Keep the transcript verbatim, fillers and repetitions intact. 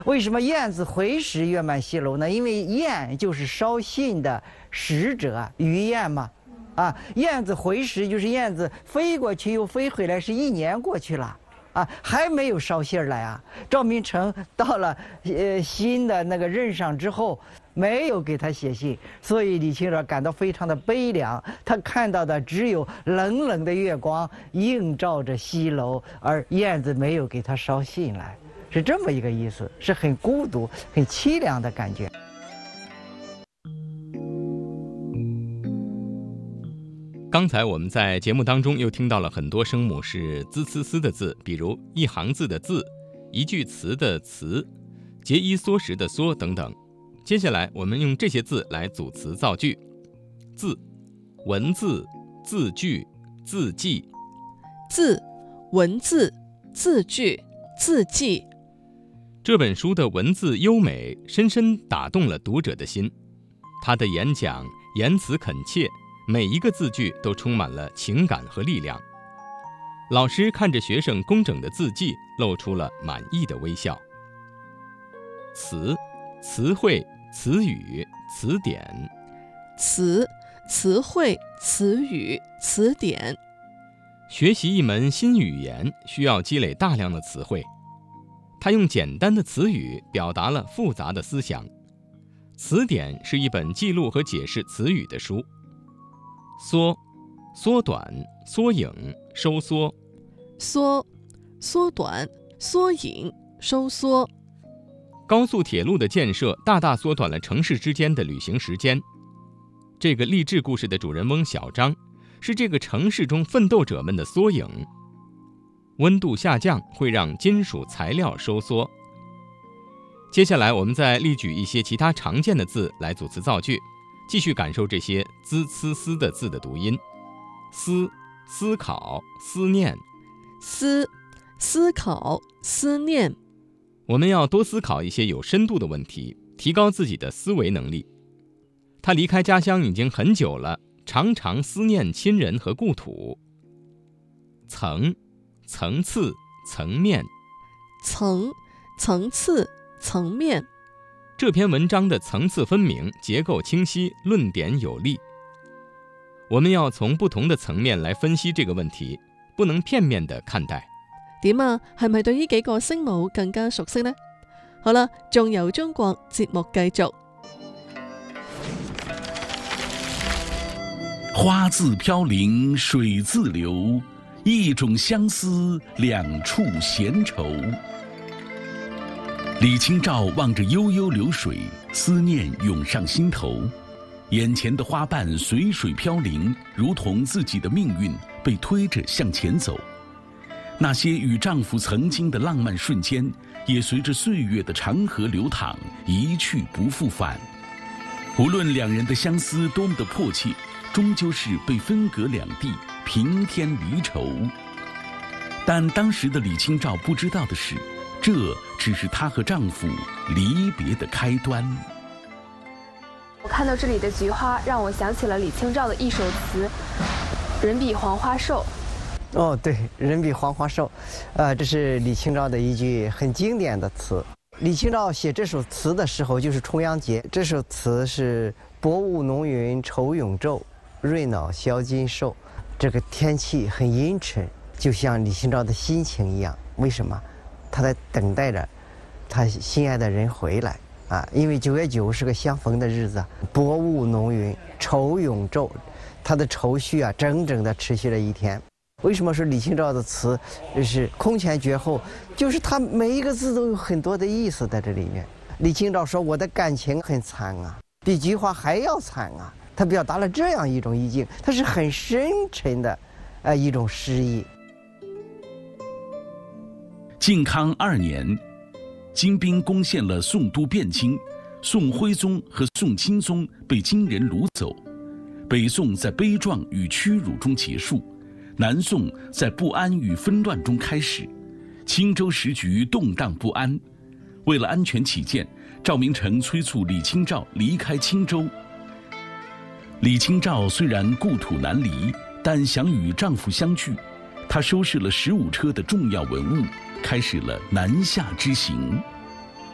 为什么燕子回时月满西楼呢？因为燕就是捎信的使者，鱼燕嘛。啊，燕子回时就是燕子飞过去又飞回来，是一年过去了。啊，还没有捎信来啊！赵明诚到了呃新的那个任上之后，没有给他写信，所以李清照感到非常的悲凉。他看到的只有冷冷的月光映照着西楼，而燕子没有给他捎信来，是这么一个意思，是很孤独、很凄凉的感觉。 刚才我们在节目当中又听到了很多声母是滋呲呲的字，比如一行字的字、一句词的词、节衣缩食的缩等等。接下来我们用这些字来组词造句。字，文字、字句、字迹。 字，文字、字句、字迹。 这本书的文字优美，深深打动了读者的心。他的演讲言辞恳切，每一个字句都充满了情感和力量。老师看着学生工整的字迹，露出了满意的微笑。词，词汇、词语、词典。 词，词汇、词语、词典。 学习一门新语言需要积累大量的词汇，他用简单的词语表达了复杂的思想。词典是一本记录和解释词语的书。缩，缩短、缩影、收缩。 缩，缩短、缩影、收缩。 高速铁路的建设大大缩短了城市之间的旅行时间。这个励志故事的主人翁小张，是这个城市中奋斗者们的缩影。温度下降会让金属材料收缩。接下来我们再例举一些其他常见的字来组词造句，继续感受这些滋呲呲的字的读音。思，思考、思念。 思，思考、思念。 我们要多思考一些有深度的问题，提高自己的思维能力。他离开家乡已经很久了，常常思念亲人和故土。层，层次、层面。 层，层次、层面。 这篇文章的层次分明，结構清晰，论點有力。我們要從不同的層面來分析這個問題，不能片面地看待。 點啊？係咪對呢幾個聲母更加熟悉呢？好啦，仲由中國節目繼續。 花自飄零水自流，一種相思兩處閒愁。李清照望着悠悠流水，思念湧上心頭。眼前的花瓣隨水飄零，如同自己的命運被推着向前走。那些與丈夫曾經的浪漫瞬間，也隨着歲月的長河流淌，一去不復返。無論兩人的相思多麼的迫切，終究是被分隔兩地，平添離愁。但當時的李清照不知道的是，這只是她和丈夫離別的開端。 我看到這裡的菊花，讓我想起了李清照的一首詞《人比黃花瘦》。 哦，對，人比黃花瘦，呃，這是李清照的一句很經典的詞。李清照寫這首詞的時候就是重陽節，這首詞是薄霧濃雲愁永晝，瑞腦銷金獸。這個天氣很陰沉，就像李清照的心情一樣。為什麼？她在等待着她心愛的人回來啊！因為九月九是個相逢的日子，薄霧濃雲愁永晝，她的愁緒啊，整整的持續了一天。為什麼說李清照的詞是空前絕後？就是他每一個字都有很多的意思在這裡面。李清照說：“我的感情很慘啊，比菊花還要慘啊。”他表達了這樣一種意境，它是很深沉的，呃，一種詩意。 靖康二年，金兵攻陷了宋都汴京，宋徽宗和宋钦宗被金人掳走，北宋在悲壯與屈辱中結束。南宋在不安與紛亂中開始，青州時局動盪不安。為了安全起見，趙明誠催促李清照離開青州。李清照雖然故土難離，但想與丈夫相聚。她收拾了十五車的重要文物，開始了南下之行。